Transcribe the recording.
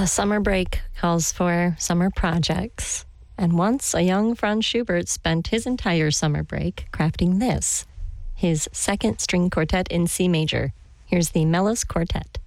Summer break calls for summer projects. And once a young Franz Schubert spent his entire summer break crafting this, his second string quartet in C major. Here's the Mellis Quartet.